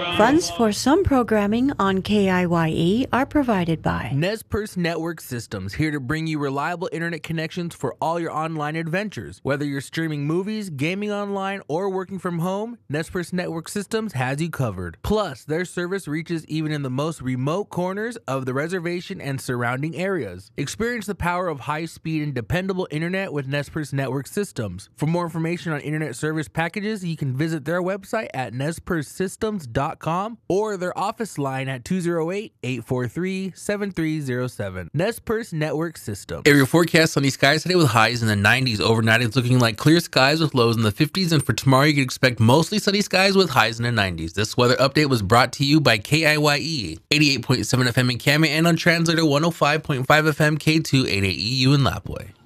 Funds for some programming on KIYE are provided by Nez Perce Network Systems, here to bring you reliable internet connections for all your online adventures. Whether you're streaming movies, gaming online, or working from home, Nez Perce Network Systems has you covered. Plus, their service reaches even in the most remote corners of the reservation and surrounding areas. Experience the power of high-speed and dependable internet with Nez Perce Network Systems. For more information on internet service packages, you can visit their website at nezpercesystems.com or their office line at 208-843-7307. Nez Perce Network System. Area forecast: sunny skies today with highs in the 90s. Overnight it's looking like clear skies with lows in the 50s, and for tomorrow you can expect mostly sunny skies with highs in the 90s. This weather update was brought to you by KIYE 88.7 FM in Kami and on Translator 105.5 FM K288EU in Lapwai.